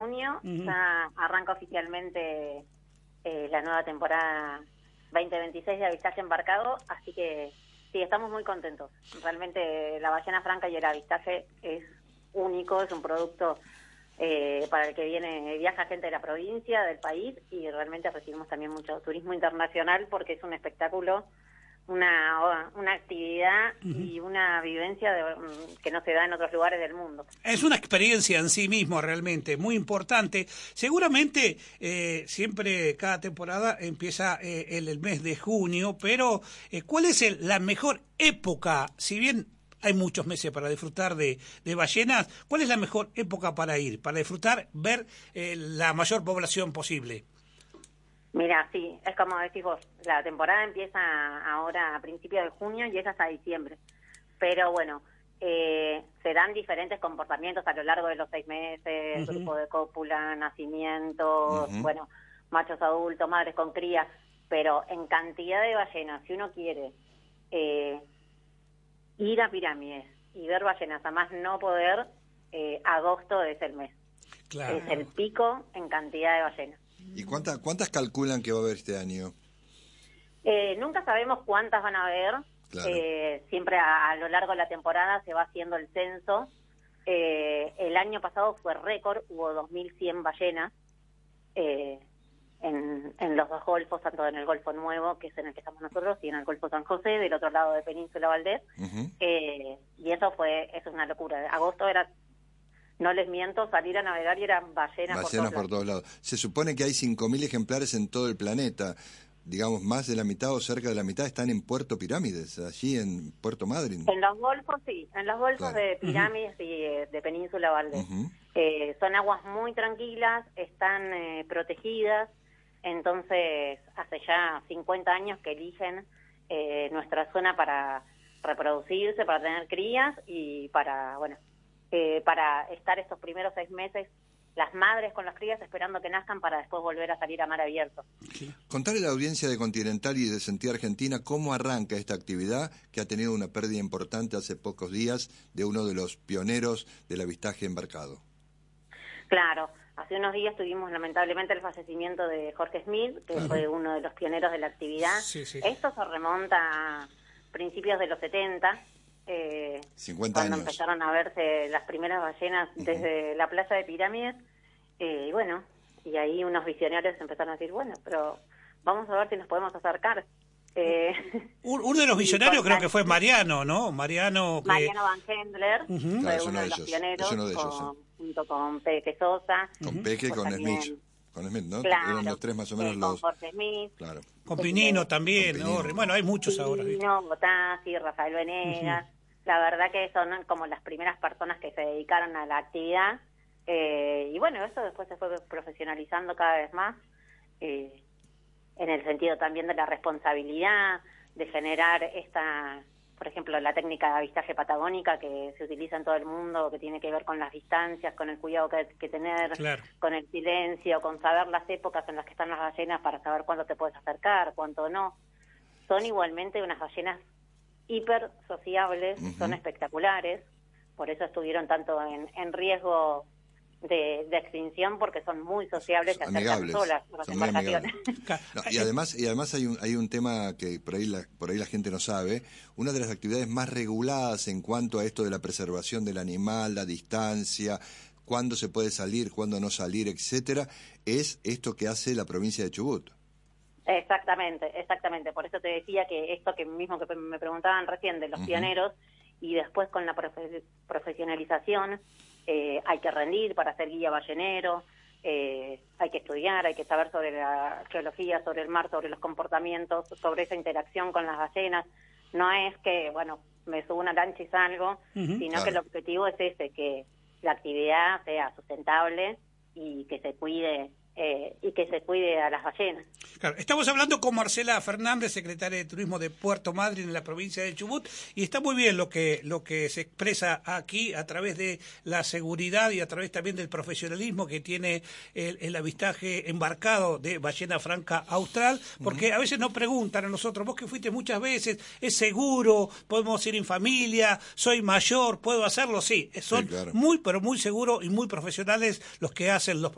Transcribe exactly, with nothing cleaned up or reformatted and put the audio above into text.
junio, Uh-huh. ya arranca oficialmente eh, la nueva temporada veinte veintiséis de avistaje embarcado, así que sí, estamos muy contentos. Realmente la ballena franca y el avistaje es único, es un producto eh, para el que viene viaja gente de la provincia, del país, y realmente recibimos también mucho turismo internacional porque es un espectáculo, una una actividad uh-huh. y una vivencia de, que no se da en otros lugares del mundo. Es una experiencia en sí mismo realmente muy importante. Seguramente eh, siempre cada temporada empieza eh, el, el mes de junio, pero eh, ¿cuál es el, la mejor época? Si bien hay muchos meses para disfrutar de, de ballenas, ¿cuál es la mejor época para ir, para disfrutar, ver eh, la mayor población posible? Mira, sí, es como decís vos, la temporada empieza ahora a principios de junio y es hasta diciembre. Pero bueno, eh, se dan diferentes comportamientos a lo largo de los seis meses, uh-huh. grupo de cópula, nacimientos, uh-huh. bueno, machos adultos, madres con crías, pero en cantidad de ballenas, si uno quiere eh, ir a Pirámides y ver ballenas a más no poder, eh, agosto es el mes. Claro. Es el pico en cantidad de ballenas. ¿Y cuántas cuántas calculan que va a haber este año? Eh, nunca sabemos cuántas van a haber. Claro. Eh, siempre a, a lo largo de la temporada se va haciendo el censo. Eh, el año pasado fue récord, hubo dos mil cien ballenas eh, en, en los dos golfos, tanto en el Golfo Nuevo, que es en el que estamos nosotros, y en el Golfo San José, del otro lado de Península Valdés. Uh-huh. eh, y eso fue eso es una locura. Agosto era... No les miento, salir a navegar y eran ballenas, ballenas por, todos, por todos lados. Se supone que hay cinco mil ejemplares en todo el planeta. Digamos, más de la mitad o cerca de la mitad están en Puerto Pirámides, allí en Puerto Madryn. En los golfos, sí. En los golfos claro. de Pirámides uh-huh. y eh, de Península Valdés. Uh-huh. Eh, son aguas muy tranquilas, están eh, protegidas. Entonces, hace ya cincuenta años que eligen eh, nuestra zona para reproducirse, para tener crías y para, bueno... Eh, para estar estos primeros seis meses las madres con las crías esperando que nazcan para después volver a salir a mar abierto. Contarle a la audiencia de Continental y de Sentí Argentina cómo arranca esta actividad que ha tenido una pérdida importante hace pocos días de uno de los pioneros del avistaje embarcado. Claro, hace unos días tuvimos lamentablemente el fallecimiento de Jorge Smith, que claro. fue uno de los pioneros de la actividad. Sí, sí. Esto se remonta a principios de los setenta. Eh, cincuenta cuando años. Empezaron a verse las primeras ballenas uh-huh. desde la playa de Pirámides, eh, y bueno, y ahí unos visionarios empezaron a decir, bueno, pero vamos a ver si nos podemos acercar. Eh, uno de los visionarios creo que fue Mariano, ¿no? Mariano que... Mariano Van Hendler, uh-huh. fue claro, uno uno de, de los ellos. pioneros, uno de ellos, con, sí. junto con Peque Sosa. Con uh-huh. Peque y con también, Smith. Con Smith, ¿no? Claro, eran los tres más o menos sí, los... Con Jorge Smith. Claro. Con Pinino también, con Pinino. ¿no? Bueno, hay muchos Pinino, ahora. Pinino, Botazzi, Rafael Venegas. Uh-huh. La verdad que son como las primeras personas que se dedicaron a la actividad. Eh, y bueno, eso después se fue profesionalizando cada vez más, eh, en el sentido también de la responsabilidad, de generar esta, por ejemplo, la técnica de avistaje patagónica que se utiliza en todo el mundo, que tiene que ver con las distancias, con el cuidado que hay que tener, claro. con el silencio, con saber las épocas en las que están las ballenas para saber cuándo te puedes acercar, cuánto no. Son igualmente unas ballenas hiper sociables, uh-huh. son espectaculares, por eso estuvieron tanto en, en riesgo de, de extinción, porque son muy sociables, son se acercan amigables, solas a las embarcaciones. No, y además y además hay un hay un tema que por ahí la por ahí la gente no sabe. Una de las actividades más reguladas en cuanto a esto de la preservación del animal, la distancia, cuándo se puede salir, cuándo no salir, etcétera, es esto que hace la provincia de Chubut. Exactamente, exactamente. Por eso te decía que esto que mismo que me preguntaban recién de los uh-huh. pioneros, y después con la profe- profesionalización eh, hay que rendir para ser guía ballenero, eh, hay que estudiar, hay que saber sobre la geología, sobre el mar, sobre los comportamientos, sobre esa interacción con las ballenas. No es que, bueno, me subo una lancha y salgo, uh-huh. sino claro. que el objetivo es ese, que la actividad sea sustentable y que se cuide Eh, y que se cuide a las ballenas. Claro, estamos hablando con Marcela Fernández, secretaria de Turismo de Puerto Madryn en la provincia de Chubut, y está muy bien lo que lo que se expresa aquí a través de la seguridad y a través también del profesionalismo que tiene el, el avistaje embarcado de ballena franca austral, porque uh-huh. a veces nos preguntan a nosotros, vos que fuiste muchas veces, ¿es seguro? ¿Podemos ir en familia? ¿Soy mayor? ¿Puedo hacerlo? Sí, son sí, claro. muy, pero muy seguros y muy profesionales los que hacen los